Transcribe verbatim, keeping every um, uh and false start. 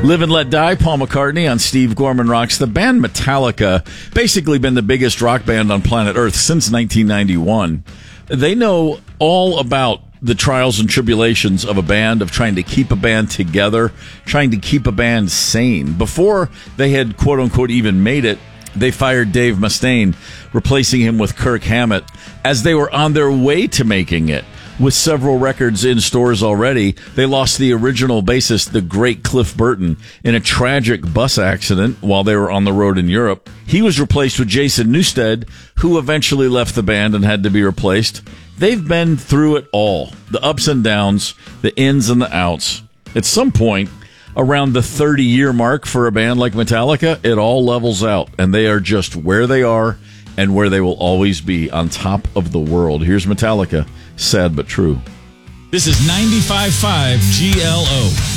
Live and Let Die, Paul McCartney on Steve Gorman Rocks. The band Metallica, basically been the biggest rock band on planet Earth since nineteen ninety-one. They know all about the trials and tribulations of a band, of trying to keep a band together, trying to keep a band sane. Before they had, quote-unquote, even made it, they fired Dave Mustaine, replacing him with Kirk Hammett, as they were on their way to making it. With several records in stores already, they lost the original bassist, the great Cliff Burton, in a tragic bus accident while they were on the road in Europe. He was replaced with Jason Newsted, who eventually left the band and had to be replaced. They've been through it all, the ups and downs, the ins and the outs. At some point, around the thirty-year mark for a band like Metallica, it all levels out, and they are just where they are and where they will always be, on top of the world. Here's Metallica, Sad But True. This is ninety-five point five G L O.